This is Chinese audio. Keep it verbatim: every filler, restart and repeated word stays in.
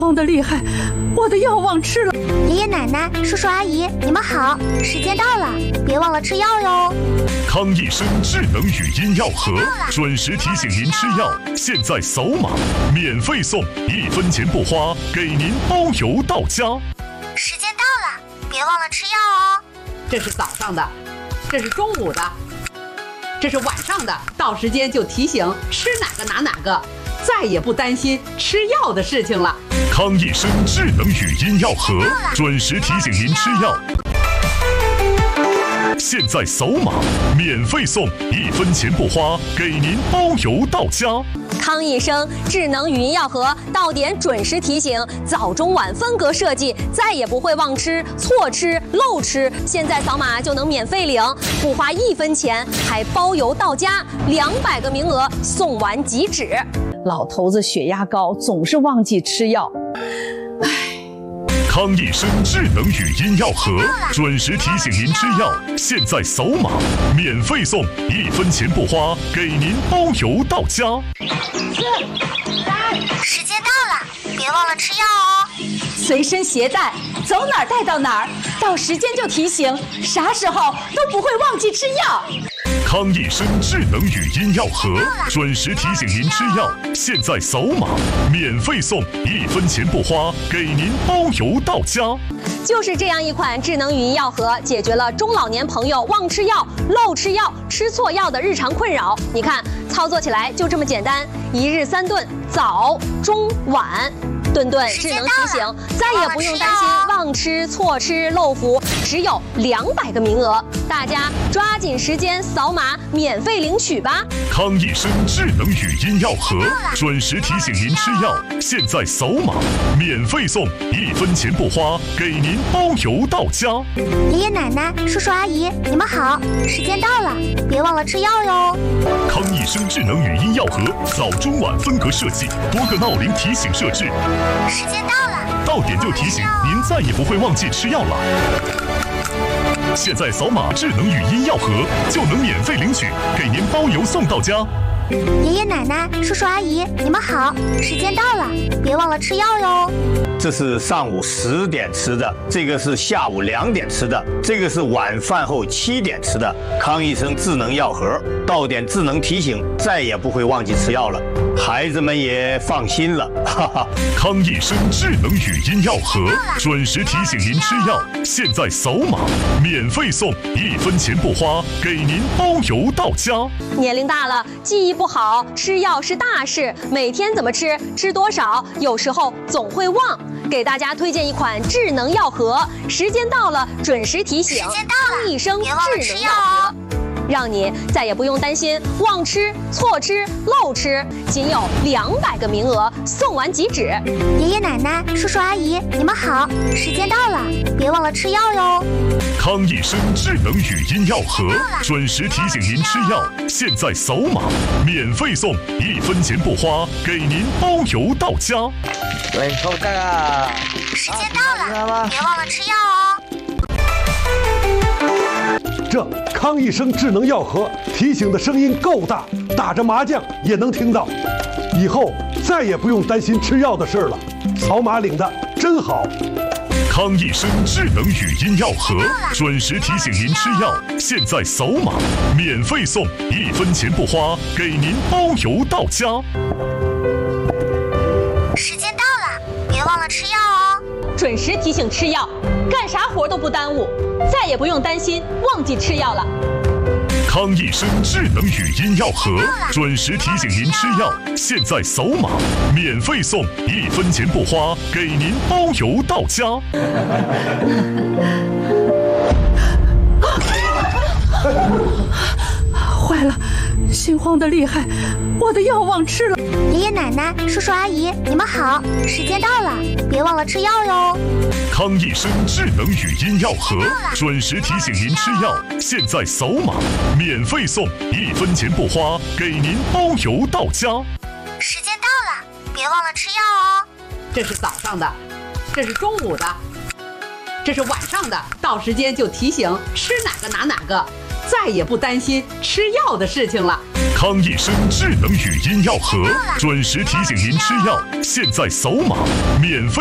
慌得厉害，我的药忘吃了。 爷爷奶奶、叔叔阿姨，你们好，时间到了，别忘了吃药哟。 康益生智能语音药盒，准时提醒您吃药。现在扫码，免费送，一分钱不花，给您包邮到家。 时间到了，别忘了吃药哦。 这是早上的，这是中午的，这是晚上的，到时间就提醒吃哪个拿哪个，再也不担心吃药的事情了。 康益生智能语音药盒，准时提醒您吃药。现在扫码，免费送，一分钱不花，给您包邮到家。 康益生智能语音药盒到点准时提醒，早中晚分隔设计，再也不会忘吃、错吃、漏吃。现在扫码就能免费领，不花一分钱，还包邮到家，两百个名额，送完即止。 老头子血压高，总是忘记吃药。 康益生智能语音药盒，准时提醒您吃药。现在扫码，免费送，一分钱不花，给您包邮到家。 时间到了，别忘了吃药哦。 随身携带，走哪儿带到哪儿，到时间就提醒，啥时候都不会忘记吃药。 康益生智能语音药盒，准时提醒您吃药。现在扫码，免费送，一分钱不花，给您包邮到家。 就是这样一款智能语音药盒，解决了中老年朋友忘吃药、漏吃药、吃错药的日常困扰。你看，操作起来就这么简单，一日三顿，早、中、晚。顿顿智能提醒，再也不用担心忘吃、错吃、漏服，只有两百个名额，大家抓紧时间扫码免费领取吧！ 康益生智能语音药盒，准时提醒您吃药。现在扫码，免费送，一分钱不花，给您包邮到家。 爷爷奶奶、叔叔阿姨，你们好，时间到了，别忘了吃药哟。 康益生智能语音药盒，早中晚分隔设计，多个闹铃提醒设置。 时间到了， 到点就提醒，您再也不会忘记吃药了。现在扫码智能语音药盒就能免费领取，给您包邮送到家。 爷爷奶奶、叔叔阿姨，你们好，时间到了，别忘了吃药哟。 这是上午十点吃的，这个是下午两点吃的，这个是晚饭后七点吃的。康益生智能药盒，到点智能提醒，再也不会忘记吃药了，孩子们也放心了。哈哈。 康益生智能语音药盒，准时提醒您吃药。现在扫码，免费送，一分钱不花，给您包邮到家。 年龄大了，记忆不好，吃药是大事，每天怎么吃，吃多少，有时候总会忘。给大家推荐一款智能药盒，时间到了准时提醒，康益生智能药盒，让你再也不用担心忘吃、错吃、漏吃，仅有两百个名额，送完即止。 爷爷奶奶、叔叔阿姨，你们好，时间到了，别忘了吃药哟。 康益生智能语音药盒，准时提醒您吃药。现在扫码，免费送，一分钱不花，给您包邮到家。 喂，扣蛋啊！ 时间到了，别忘了吃药哦。 这康益生智能药盒提醒的声音够大，打着麻将也能听到。以后再也不用担心吃药的事了，扫码领的真好。 康益生智能语音药盒，准时提醒您吃药。现在扫码，免费送，一分钱不花，给您包邮到家。 时间到了，别忘了吃药哦。 准时提醒吃药，干啥活都不耽误，再也不用担心忘记吃药了。 康益生智能语音药盒，准时提醒您吃药。现在扫码，免费送，一分钱不花，给您包邮到家。 坏了，心慌得厉害，我的药忘吃了。 爷爷奶奶、叔叔阿姨，你们好，时间到了，别忘了吃药哟。 康益生智能语音药盒，准时提醒您吃药。现在扫码，免费送，一分钱不花，给您包邮到家。 时间到了，别忘了吃药哦。 这是早上的，这是中午的，这是晚上的，到时间就提醒吃哪个拿哪个， 再也不担心吃药的事情了。 康益生智能语音药盒，准时提醒您吃药。现在扫码免费。